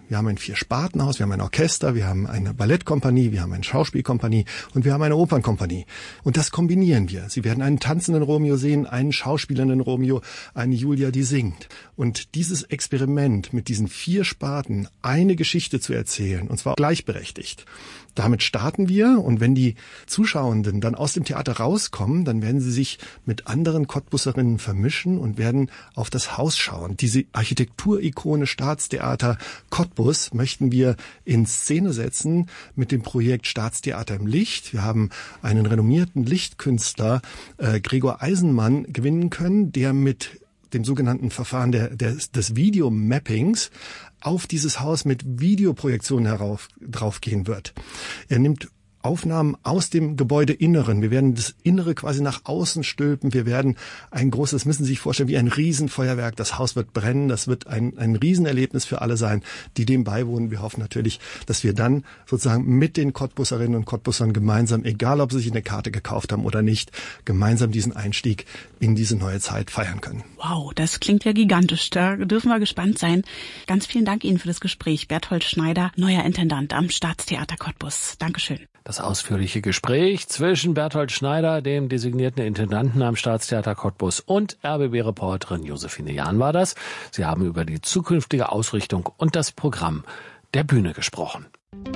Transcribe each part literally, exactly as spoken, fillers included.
Wir haben ein Vier-Spartenhaus, wir haben ein Orchester, wir haben eine Ballettkompanie, wir haben eine Schauspielkompanie und wir haben eine Opernkompanie. Und das kombinieren wir. Sie werden einen tanzenden Romeo sehen, einen schauspielenden Romeo, eine Julia, die singt. Und dieses Experiment mit diesen vier Sparten, eine Geschichte zu erzählen, und zwar gleichberechtigt, damit starten wir, und wenn die Zuschauenden dann aus dem Theater rauskommen, dann werden sie sich mit anderen Cottbusserinnen vermischen und werden auf das Haus schauen. Diese Architekturikone Staatstheater Cottbus möchten wir in Szene setzen mit dem Projekt Staatstheater im Licht. Wir haben einen renommierten Lichtkünstler, äh, Gregor Eisenmann, gewinnen können, der mit dem sogenannten Verfahren der, der, des Videomappings auf dieses Haus mit Videoprojektionen herauf, draufgehen wird. Er nimmt Aufnahmen aus dem Gebäudeinneren. Wir werden das Innere quasi nach außen stülpen. Wir werden ein großes, müssen Sie sich vorstellen, wie ein Riesenfeuerwerk. Das Haus wird brennen. Das wird ein, ein Riesenerlebnis für alle sein, die dem beiwohnen. Wir hoffen natürlich, dass wir dann sozusagen mit den Cottbusserinnen und Cottbussern gemeinsam, egal ob sie sich eine Karte gekauft haben oder nicht, gemeinsam diesen Einstieg in diese neue Zeit feiern können. Wow, das klingt ja gigantisch. Da dürfen wir gespannt sein. Ganz vielen Dank Ihnen für das Gespräch. Berthold Schneider, neuer Intendant am Staatstheater Cottbus. Dankeschön. Das ausführliche Gespräch zwischen Berthold Schneider, dem designierten Intendanten am Staatstheater Cottbus, und R B B-Reporterin Josephine Jahn war das. Sie haben über die zukünftige Ausrichtung und das Programm der Bühne gesprochen.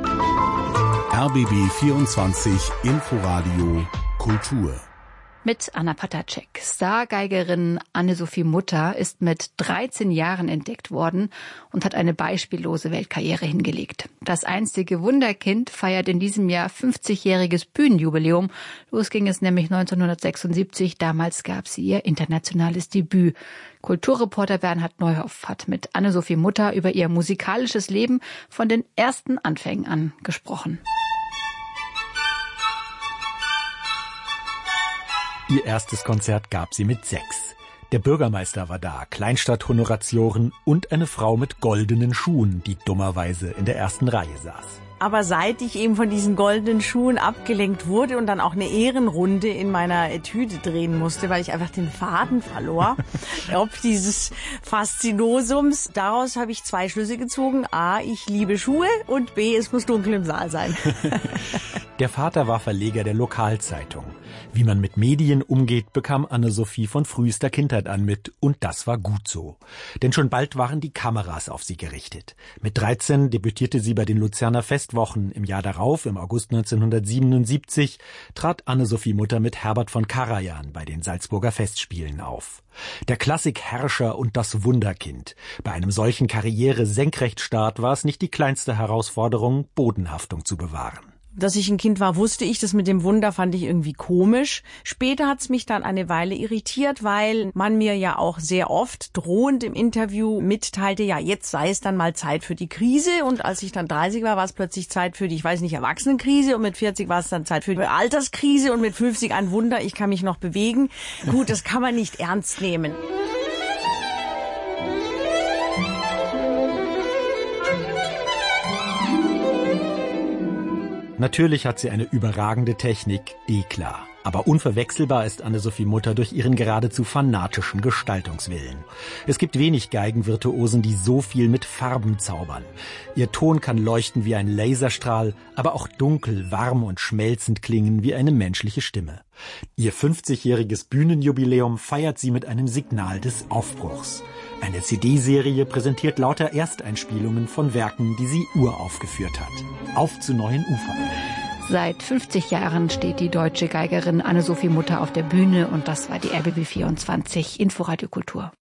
R B B vierundzwanzig Inforadio Kultur. Mit Anna Patacek. Stargeigerin Anne-Sophie Mutter ist mit dreizehn Jahren entdeckt worden und hat eine beispiellose Weltkarriere hingelegt. Das einstige Wunderkind feiert in diesem Jahr fünfzigjähriges Bühnenjubiläum. Los ging es nämlich neunzehnhundertsechsundsiebzig. Damals gab sie ihr internationales Debüt. Kulturreporter Bernhard Neuhoff hat mit Anne-Sophie Mutter über ihr musikalisches Leben von den ersten Anfängen an gesprochen. Ihr erstes Konzert gab sie mit sechs. Der Bürgermeister war da, Kleinstadthonoratioren und eine Frau mit goldenen Schuhen, die dummerweise in der ersten Reihe saß. Aber seit ich eben von diesen goldenen Schuhen abgelenkt wurde und dann auch eine Ehrenrunde in meiner Etüde drehen musste, weil ich einfach den Faden verlor, ob dieses Faszinosums, daraus habe ich zwei Schlüsse gezogen. A, ich liebe Schuhe, und B, es muss dunkel im Saal sein. Der Vater war Verleger der Lokalzeitung. Wie man mit Medien umgeht, bekam Anne-Sophie von frühester Kindheit an mit, und das war gut so. Denn schon bald waren die Kameras auf sie gerichtet. Mit dreizehn debütierte sie bei den Luzerner Festwochen. Im Jahr darauf, im August neunzehnhundertsiebenundsiebzig, trat Anne-Sophie Mutter mit Herbert von Karajan bei den Salzburger Festspielen auf. Der Klassikherrscher und das Wunderkind. Bei einem solchen Karriere-Senkrechtstart war es nicht die kleinste Herausforderung, Bodenhaftung zu bewahren. Dass ich ein Kind war, wusste ich. Das mit dem Wunder fand ich irgendwie komisch. Später hat's mich dann eine Weile irritiert, weil man mir ja auch sehr oft drohend im Interview mitteilte, ja, jetzt sei es dann mal Zeit für die Krise. Und als ich dann dreißig war, war es plötzlich Zeit für die, ich weiß nicht, Erwachsenenkrise. Und mit vierzig war es dann Zeit für die Alterskrise. Und mit fünfzig ein Wunder, ich kann mich noch bewegen. Gut, das kann man nicht ernst nehmen. Natürlich hat sie eine überragende Technik, eh klar. Aber unverwechselbar ist Anne-Sophie Mutter durch ihren geradezu fanatischen Gestaltungswillen. Es gibt wenig Geigenvirtuosen, die so viel mit Farben zaubern. Ihr Ton kann leuchten wie ein Laserstrahl, aber auch dunkel, warm und schmelzend klingen wie eine menschliche Stimme. Ihr fünfzigjähriges Bühnenjubiläum feiert sie mit einem Signal des Aufbruchs. Eine C D-Serie präsentiert lauter Ersteinspielungen von Werken, die sie uraufgeführt hat. Auf zu neuen Ufern. Seit fünfzig Jahren steht die deutsche Geigerin Anne-Sophie Mutter auf der Bühne, und das war die R B B vierundzwanzig Inforadio Kultur.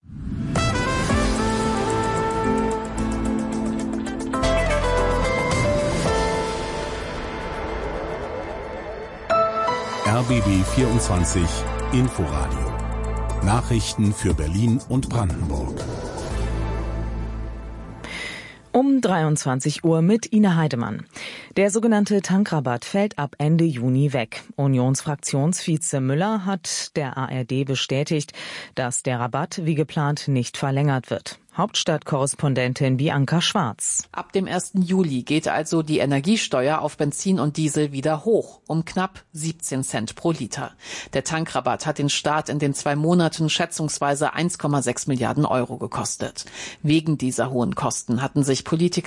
R B B vierundzwanzig Inforadio. Nachrichten für Berlin und Brandenburg. Um dreiundzwanzig Uhr mit Ina Heidemann. Der sogenannte Tankrabatt fällt ab Ende Juni weg. Unionsfraktionsvize Müller hat der A R D bestätigt, dass der Rabatt wie geplant nicht verlängert wird. Hauptstadtkorrespondentin Bianca Schwarz. Ab dem ersten Juli geht also die Energiesteuer auf Benzin und Diesel wieder hoch, um knapp siebzehn Cent pro Liter. Der Tankrabatt hat den Staat in den zwei Monaten schätzungsweise eins Komma sechs Milliarden Euro gekostet. Wegen dieser hohen Kosten hatten sich Politiker